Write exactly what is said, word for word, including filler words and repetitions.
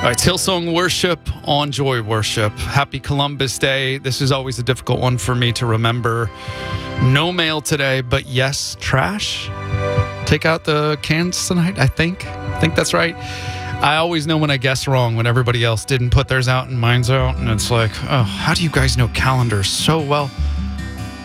All right, Hillsong Worship on Joy Worship. Happy Columbus Day. This is always a difficult one for me to remember. No mail today, but yes, trash. Take out the cans tonight, I think. I think that's right. I always know when I guess wrong, when everybody else didn't put theirs out and mine's out. And it's like, oh, how do you guys know calendars so well?